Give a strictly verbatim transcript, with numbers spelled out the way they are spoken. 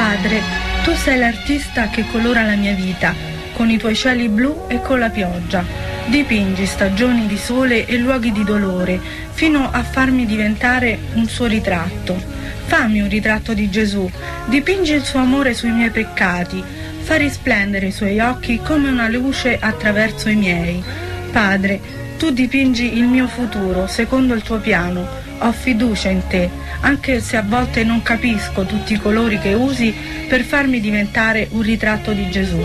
Padre, tu sei l'artista che colora la mia vita, con i tuoi cieli blu e con la pioggia. Dipingi stagioni di sole e luoghi di dolore, fino a farmi diventare un suo ritratto. Fammi un ritratto di Gesù, dipingi il suo amore sui miei peccati, fa risplendere i suoi occhi come una luce attraverso i miei. Padre, tu dipingi il mio futuro secondo il tuo piano. Ho fiducia in te, anche se a volte non capisco tutti i colori che usi per farmi diventare un ritratto di Gesù.